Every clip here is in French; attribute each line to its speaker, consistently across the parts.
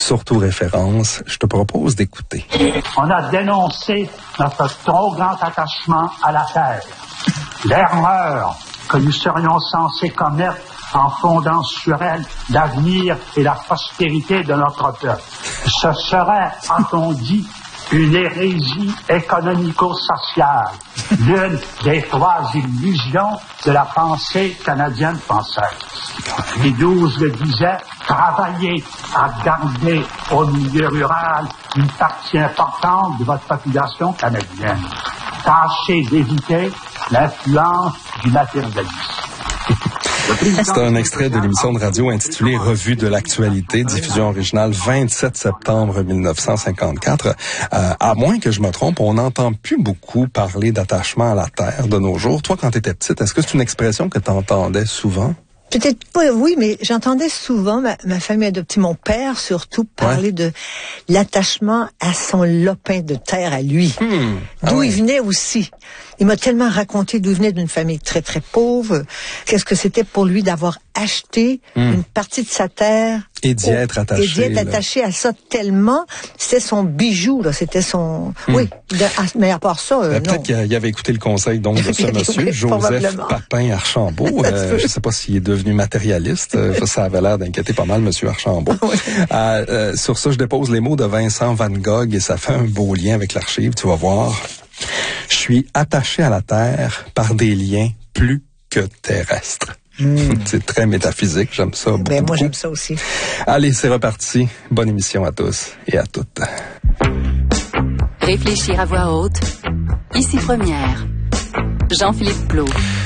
Speaker 1: surtout référence. Je te propose d'écouter.
Speaker 2: On a dénoncé notre trop grand attachement à la terre, l'erreur que nous serions censés commettre en fondant sur elle l'avenir et la prospérité de notre peuple. Ce serait, a-t-on dit, une hérésie économico-sociale, l'une des trois illusions de la pensée canadienne française. Louis XII le disait, travaillez à garder au milieu rural une partie importante de votre population canadienne. Tâchez d'éviter l'influence du matérialisme.
Speaker 1: C'est un extrait de l'émission de radio intitulée Revue de l'actualité, diffusion originale 27 septembre 1954. À moins que je me trompe, on n'entend plus beaucoup parler d'attachement à la terre de nos jours. Toi, quand tu étais petite, est-ce que c'est une expression que tu entendais souvent?
Speaker 3: Peut-être pas, oui, mais j'entendais souvent ma famille adoptive, mon père surtout, parler de l'attachement à son lopin de terre à lui. D'où il venait aussi. Il m'a tellement raconté d'où il venait, d'une famille très, très pauvre. Qu'est-ce que c'était pour lui d'avoir acheté une partie de sa terre.
Speaker 1: Et d'y être attaché.
Speaker 3: Et d'y être attaché à ça tellement. C'était son bijou, là. C'était son... Oui. Mais à part ça, non.
Speaker 1: Peut-être qu'il avait écouté le conseil, donc, de ce monsieur, oui, Joseph Papin Archambault. Je sais pas s'il est devenu matérialiste. Ça avait l'air d'inquiéter pas mal monsieur Archambault. Sur ça, je dépose les mots de Vincent Van Gogh et ça fait un beau lien avec l'archive, tu vas voir. Je suis attaché à la terre par des liens plus que terrestres. C'est très métaphysique, j'aime ça beaucoup.
Speaker 3: Moi, j'aime ça aussi.
Speaker 1: Allez, c'est reparti. Bonne émission à tous et à toutes.
Speaker 4: Réfléchir à voix haute. Ici Première. Jean-Philippe Plault.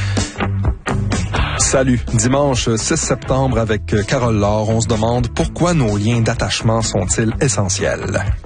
Speaker 1: Salut. Dimanche 6 septembre avec Carole Laure, on se demande pourquoi nos liens d'attachement sont-ils essentiels.